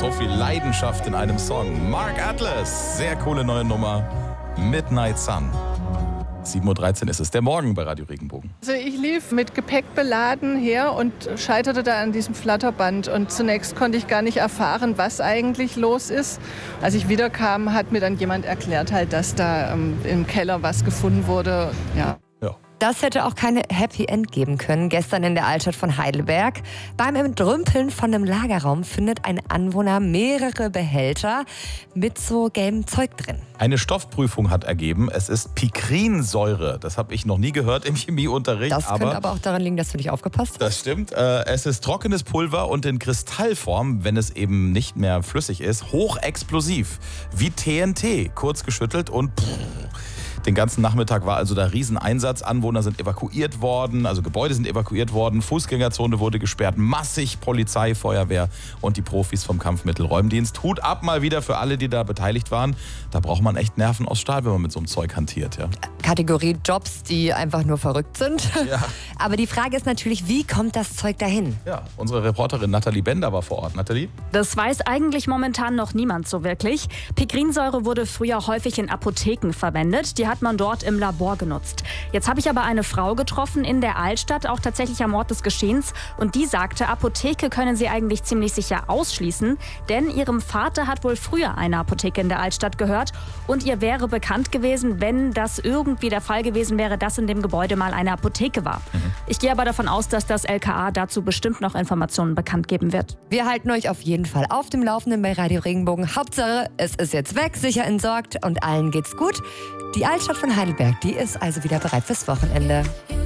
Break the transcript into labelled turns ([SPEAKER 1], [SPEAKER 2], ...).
[SPEAKER 1] So viel Leidenschaft in einem Song. Mark Atlas, sehr coole neue Nummer. Midnight Sun. 7:13 Uhr ist es, der Morgen bei Radio Regenbogen.
[SPEAKER 2] Also ich lief mit Gepäck beladen her und scheiterte da an diesem Flatterband. Und zunächst konnte ich gar nicht erfahren, was eigentlich los ist. Als ich wiederkam, hat mir dann jemand erklärt, halt, dass da im Keller was gefunden wurde. Ja.
[SPEAKER 3] Das hätte auch keine Happy End geben können. Gestern in der Altstadt von Heidelberg. Beim Entrümpeln von einem Lagerraum findet ein Anwohner mehrere Behälter mit so gelbem Zeug drin.
[SPEAKER 1] Eine Stoffprüfung hat ergeben, es ist Pikrinsäure. Das habe ich noch nie gehört im Chemieunterricht.
[SPEAKER 3] Das könnte aber auch daran liegen, dass du nicht aufgepasst hast.
[SPEAKER 1] Das stimmt. Es ist trockenes Pulver und in Kristallform, wenn es eben nicht mehr flüssig ist, hochexplosiv. Wie TNT, kurz geschüttelt und den ganzen Nachmittag war also da Rieseneinsatz. Anwohner sind evakuiert worden, also Gebäude sind evakuiert worden, Fußgängerzone wurde gesperrt, massig Polizei, Feuerwehr und die Profis vom Kampfmittelräumdienst. Hut ab mal wieder für alle, die da beteiligt waren. Da braucht man echt Nerven aus Stahl, wenn man mit so einem Zeug hantiert. Ja.
[SPEAKER 3] Kategorie Jobs, die einfach nur verrückt sind.
[SPEAKER 1] Ja.
[SPEAKER 3] Aber die Frage ist natürlich, wie kommt das Zeug dahin?
[SPEAKER 1] Ja, unsere Reporterin Nathalie Bender war vor Ort. Nathalie?
[SPEAKER 4] Das weiß eigentlich momentan noch niemand so wirklich. Pikrinsäure wurde früher häufig in Apotheken verwendet. Die hat man dort im Labor genutzt. Jetzt habe ich aber eine Frau getroffen in der Altstadt, auch tatsächlich am Ort des Geschehens. Und die sagte, Apotheke können sie eigentlich ziemlich sicher ausschließen. Denn ihrem Vater hat wohl früher eine Apotheke in der Altstadt gehört. Und ihr wäre bekannt gewesen, wenn das irgendwie der Fall gewesen wäre, dass in dem Gebäude mal eine Apotheke war. Ich gehe aber davon aus, dass das LKA dazu bestimmt noch Informationen bekannt geben wird.
[SPEAKER 3] Wir halten euch auf jeden Fall auf dem Laufenden bei Radio Regenbogen. Hauptsache, es ist jetzt weg, sicher entsorgt und allen geht's gut. Die Altstadt von Heidelberg, die ist also wieder bereit fürs Wochenende.